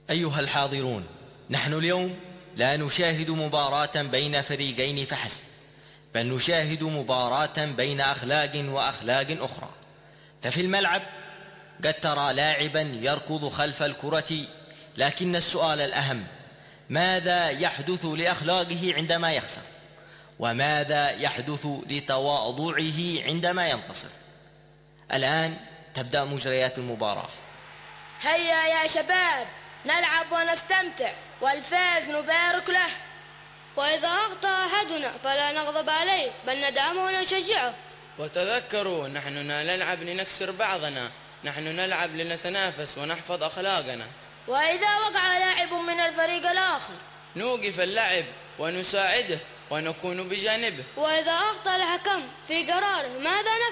أيها الحاضرون، نحن اليوم لا نشاهد مباراة بين فريقين فحسب، بل نشاهد مباراة بين أخلاق وأخلاق أخرى. ففي الملعب قد ترى لاعبا يركض خلف الكرة، لكن السؤال الأهم: ماذا يحدث لأخلاقه عندما يخسر؟ وماذا يحدث لتواضعه عندما ينتصر؟ الآن تبدأ مجريات المباراة. هيا يا شباب، نلعب ونستمتع، والفائز نبارك له. وإذا أخطأ أحدنا فلا نغضب عليه، بل ندعمه ونشجعه. وتذكروا، نحن لا نلعب لنكسر بعضنا، نحن نلعب لنتنافس ونحفظ أخلاقنا. وإذا وقع لاعب من الفريق الآخر نوقف اللعب ونساعده ونكون بجانبه. وإذا أخطأ الحكم في قراره ماذا